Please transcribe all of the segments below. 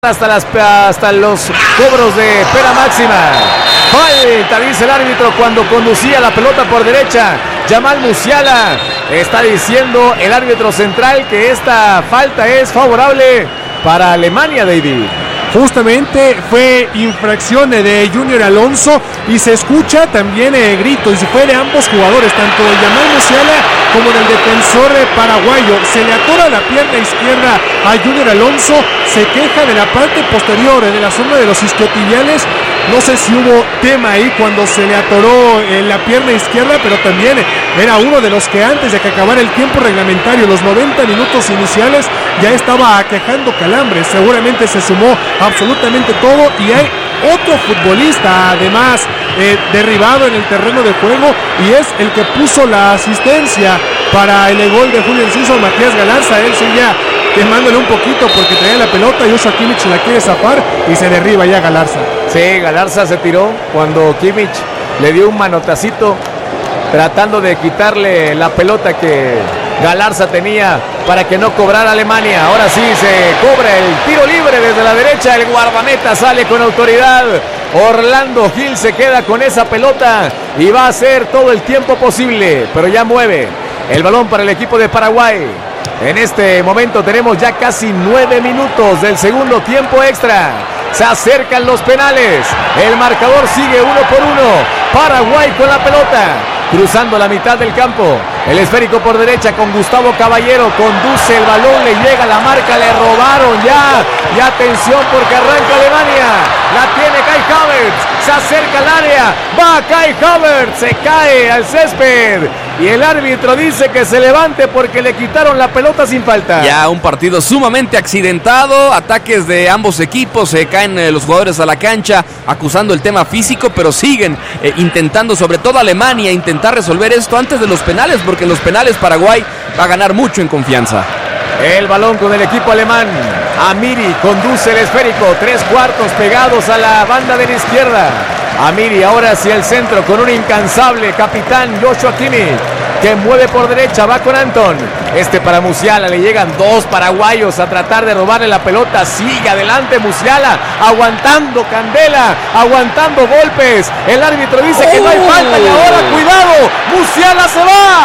hasta los cobros de pena máxima. Falta, dice el árbitro cuando conducía la pelota por derecha. Jamal Musiala. Está diciendo el árbitro central que esta falta es favorable para Alemania, David. Justamente fue infracción de Junior Alonso y se escucha también gritos, y fue de ambos jugadores, tanto Jamal Musiala como del defensor paraguayo. Se le atora la pierna izquierda a Junior Alonso, se queja de la parte posterior, de la zona de los isquiotibiales. No sé si hubo tema ahí cuando se le atoró la pierna izquierda, pero también era uno de los que antes de que acabara el tiempo reglamentario, los 90 minutos iniciales, ya estaba quejando calambres. Seguramente se sumó absolutamente todo y hay otro futbolista además derribado en el terreno de juego, y es el que puso la asistencia para el gol de Julio Enciso, Matías Galarza. Él seguía quemándole un poquito porque traía la pelota y Joshua Kimmich la quiere zafar y se derriba ya Galarza. Sí, Galarza se tiró cuando Kimmich le dio un manotacito tratando de quitarle la pelota que Galarza tenía para que no cobrara Alemania. Ahora sí se cobra el tiro libre desde la derecha. El guardameta sale con autoridad. Orlando Gil se queda con esa pelota y va a hacer todo el tiempo posible, pero ya mueve el balón para el equipo de Paraguay. En este momento tenemos ya casi 9 minutos del segundo tiempo extra. Se acercan los penales. El marcador sigue 1-1. Paraguay con la pelota, cruzando la mitad del campo. El esférico por derecha con Gustavo Caballero. Conduce el balón, le llega la marca, le robaron ya. Y atención porque arranca Alemania. La tiene Kai Havertz. Se acerca al área. Va Kai Havertz. Se cae al césped. Y el árbitro dice que se levante porque le quitaron la pelota sin falta. Ya un partido sumamente accidentado. Ataques de ambos equipos. Se caen los jugadores a la cancha acusando el tema físico, pero siguen intentando, sobre todo Alemania, intentar resolver esto antes de los penales, porque en los penales Paraguay va a ganar mucho en confianza. El balón con el equipo alemán. Amiri conduce el esférico. 3/4 pegados a la banda de la izquierda. Amiri ahora hacia el centro con un incansable capitán Joshua Kimmich, que mueve por derecha, va con Anton. Para Musiala, le llegan dos paraguayos a tratar de robarle la pelota. Sigue adelante Musiala, aguantando candela, aguantando golpes. El árbitro dice que no hay falta y ahora cuidado, Musiala se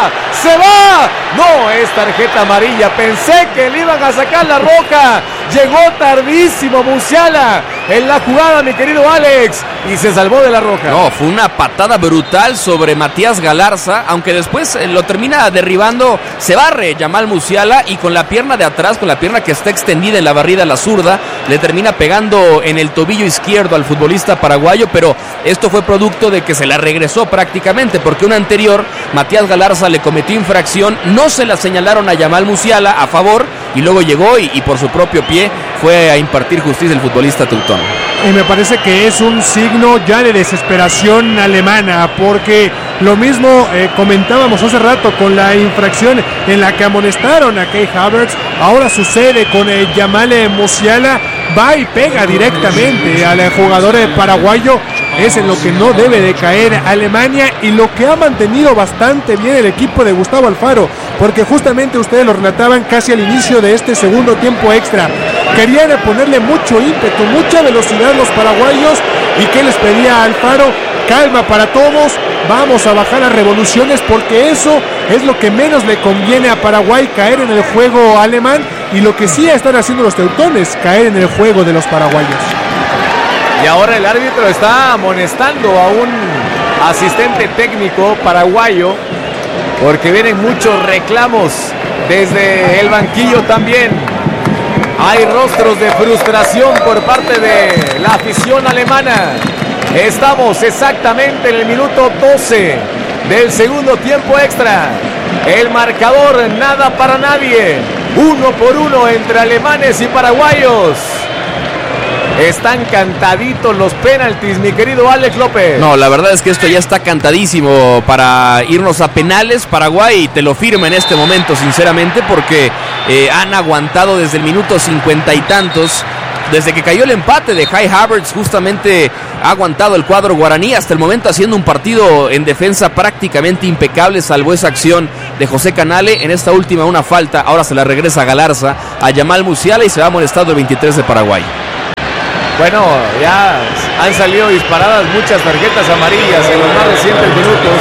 va. No, es tarjeta amarilla. Pensé que le iban a sacar la roja. Llegó tardísimo Musiala en la jugada, mi querido Alex, y se salvó de la roja. No, fue una patada brutal sobre Matías Galarza, aunque después lo termina derribando, se barre Jamal Musiala y con la pierna de atrás, con la pierna que está extendida en la barrida, la zurda, le termina pegando en el tobillo izquierdo al futbolista paraguayo, pero esto fue producto de que se la regresó prácticamente, porque una anterior, Matías Galarza le cometió infracción, no se la señalaron a Jamal Musiala a favor, y luego llegó y por su propio pie fue a impartir justicia el futbolista teutón. Y me parece que es un signo ya de desesperación alemana, porque lo mismo comentábamos hace rato con la infracción en la que amonestaron a Kai Havertz. Ahora sucede con Jamal Musiala, va y pega directamente al jugador paraguayo. Es en lo que no debe de caer Alemania, y lo que ha mantenido bastante bien el equipo de Gustavo Alfaro, porque justamente ustedes lo relataban casi al inicio de este segundo tiempo extra. Querían ponerle mucho ímpetu, mucha velocidad los paraguayos, y ¿qué les pedía a Alfaro? Calma para todos, vamos a bajar las revoluciones, porque eso es lo que menos le conviene a Paraguay, caer en el juego alemán, y lo que sí están haciendo los teutones, caer en el juego de los paraguayos. Y ahora el árbitro está amonestando a un asistente técnico paraguayo, porque vienen muchos reclamos desde el banquillo también. Hay rostros de frustración por parte de la afición alemana. Estamos exactamente en el minuto 12 del segundo tiempo extra. El marcador nada para nadie. 1-1 entre alemanes y paraguayos. Están cantaditos los penaltis, mi querido Alex López. No, la verdad es que esto ya está cantadísimo para irnos a penales. Paraguay te lo firma en este momento, sinceramente, porque han aguantado desde el minuto 50 y tantos. Desde que cayó el empate de Kai Havertz, justamente ha aguantado el cuadro guaraní hasta el momento, haciendo un partido en defensa prácticamente impecable, salvo esa acción de José Canale. En esta última una falta, ahora se la regresa a Galarza, a Jamal Musiala, y se va amonestado el 23 de Paraguay. Bueno, ya han salido disparadas muchas tarjetas amarillas en los más recientes minutos.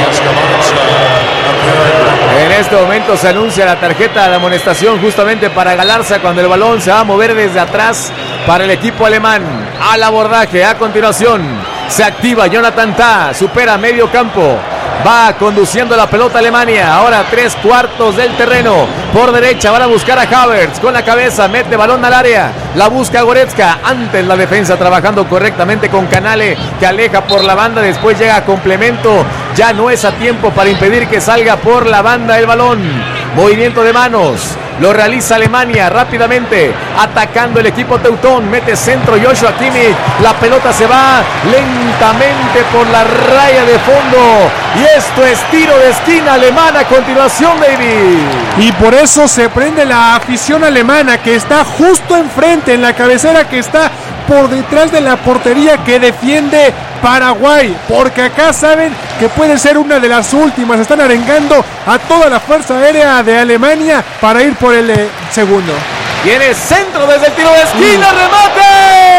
En este momento se anuncia la tarjeta de amonestación justamente para Galarza cuando el balón se va a mover desde atrás para el equipo alemán. Al abordaje, a continuación se activa Jonathan Tah, supera medio campo. Va conduciendo la pelota Alemania. Ahora 3/4 del terreno. Por derecha van a buscar a Havertz. Con la cabeza mete balón al área. La busca Goretzka. Antes la defensa trabajando correctamente con Canale, que aleja por la banda. Después llega a complemento. Ya no es a tiempo para impedir que salga por la banda el balón. Movimiento de manos. Lo realiza Alemania rápidamente, atacando el equipo teutón. Mete centro Joshua Kimmich. La pelota se va lentamente por la raya de fondo. Y esto es tiro de esquina alemán a continuación, David. Y por eso se prende la afición alemana, que está justo enfrente, en la cabecera que está por detrás de la portería que defiende Paraguay, porque acá saben que puede ser una de las últimas. Están arengando a toda la fuerza aérea de Alemania para ir por el segundo. Viene centro desde el tiro de esquina, remate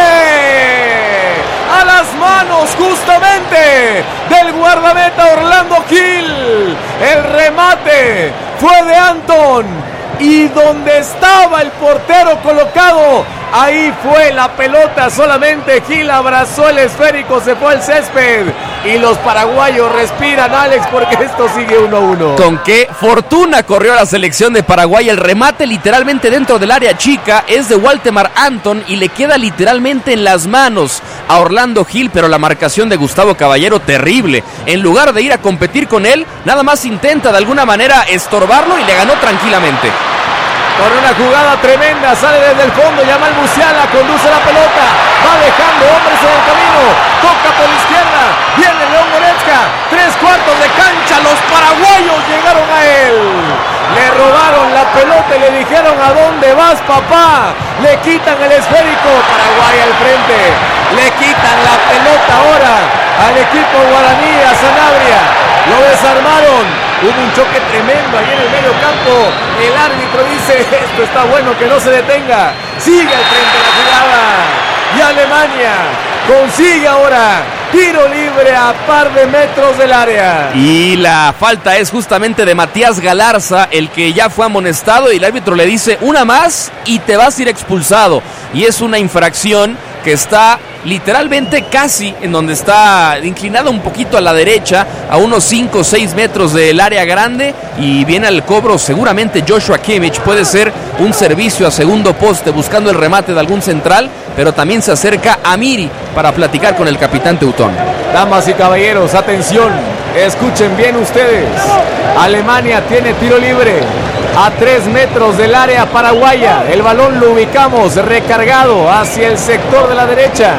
a las manos justamente del guardameta Orlando Gil. El remate fue de Anton, y donde estaba el portero colocado, ahí fue la pelota. Solamente Gil abrazó el esférico, se fue al césped y los paraguayos respiran, Alex, porque esto sigue 1-1. Con qué fortuna corrió la selección de Paraguay. El remate literalmente dentro del área chica es de Waldemar Anton y le queda literalmente en las manos a Orlando Gil, pero la marcación de Gustavo Caballero terrible. En lugar de ir a competir con él, nada más intenta de alguna manera estorbarlo y le ganó tranquilamente. Con una jugada tremenda, sale desde el fondo, Yamal Musiala, conduce la pelota, va dejando hombres en el camino, toca por la izquierda, viene León Goretzka, 3/4 de cancha, los paraguayos llegaron a él, le robaron la pelota y le dijeron: ¿a dónde vas, papá? Le quitan el esférico, Paraguay al frente, le quitan la pelota ahora al equipo guaraní, a Sanabria, lo desarmaron. Hubo un choque tremendo ahí en el medio campo. El árbitro dice: esto está bueno, que no se detenga. Sigue al frente la jugada. Y Alemania consigue ahora tiro libre a par de metros del área. Y la falta es justamente de Matías Galarza, el que ya fue amonestado, y el árbitro le dice: una más y te vas a ir expulsado. Y es una infracción que está literalmente casi en donde está inclinada un poquito a la derecha, a unos 5 o 6 metros del área grande, y viene al cobro seguramente Joshua Kimmich. Puede ser un servicio a segundo poste buscando el remate de algún central, pero también se acerca Amiri para platicar con el capitán teutón. Damas y caballeros, atención, escuchen bien ustedes. Alemania tiene tiro libre a 3 metros del área paraguaya. El balón lo ubicamos recargado hacia el sector de la derecha.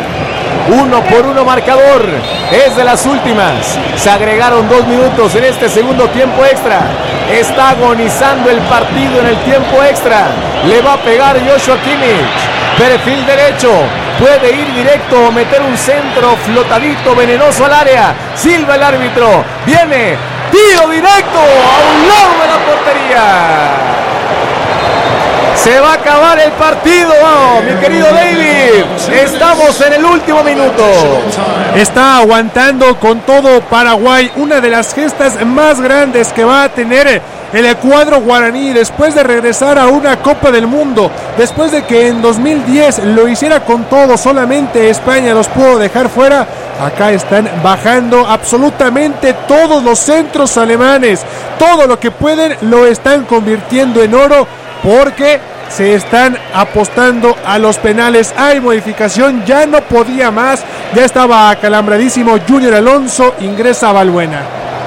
1-1 marcador, es de las últimas. Se agregaron 2 minutos en este segundo tiempo extra. Está agonizando el partido en el tiempo extra. Le va a pegar Joshua Kimmich, perfil derecho, puede ir directo o meter un centro flotadito venenoso al área. Silba el árbitro, viene tiro directo a un lado de la portería. Se va a acabar el partido, mi querido David. Estamos en el último minuto. Está aguantando con todo Paraguay, una de las gestas más grandes que va a tener el cuadro guaraní después de regresar a una Copa del Mundo, después de que en 2010 lo hiciera con todo, solamente España los pudo dejar fuera. Acá están bajando absolutamente todos los centros alemanes, todo lo que pueden lo están convirtiendo en oro, porque se están apostando a los penales. Hay modificación, ya no podía más, ya estaba acalambradísimo Junior Alonso, ingresa Balbuena.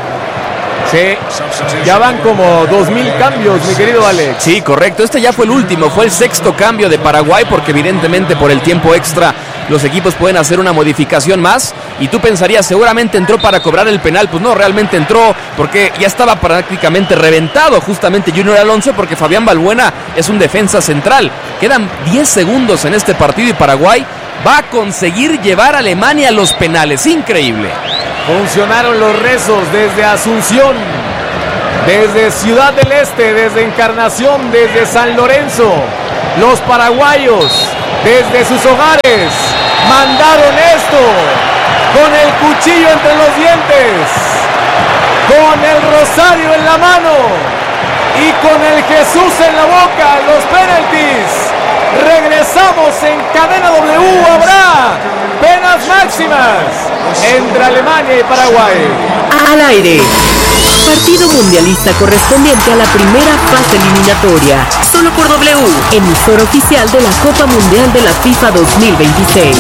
Sí, ya van como 2000 cambios, mi querido Alex. Sí, correcto, este ya fue el último, fue el 6º cambio de Paraguay, porque evidentemente por el tiempo extra los equipos pueden hacer una modificación más, y tú pensarías seguramente entró para cobrar el penal. Pues no, realmente entró porque ya estaba prácticamente reventado justamente Junior Alonso, porque Fabián Balbuena es un defensa central. Quedan 10 segundos en este partido y Paraguay va a conseguir llevar a Alemania a los penales. Increíble. Funcionaron los rezos desde Asunción, desde Ciudad del Este, desde Encarnación, desde San Lorenzo. Los paraguayos desde sus hogares mandaron esto, con el cuchillo entre los dientes, con el rosario en la mano y con el Jesús en la boca, los penaltis. Regresamos en Cadena W, habrá penas máximas entre Alemania y Paraguay. Al aire. Partido mundialista correspondiente a la primera fase eliminatoria. Solo por W, emisor oficial de la Copa Mundial de la FIFA 2026.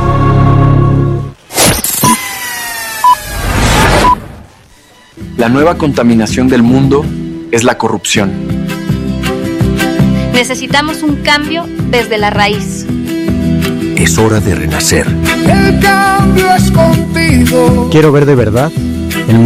La nueva contaminación del mundo es la corrupción. Necesitamos un cambio desde la raíz. Es hora de renacer. El cambio es contigo. Quiero ver de verdad el mundo